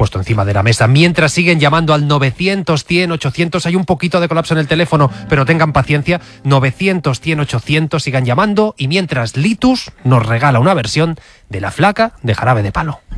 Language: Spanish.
puesto encima de la mesa. Mientras siguen llamando al 900 100 800, hay un poquito de colapso en el teléfono, pero tengan paciencia. 900 100 800, sigan llamando. Y mientras Litus nos regala una versión de La Flaca de Jarabe de Palo.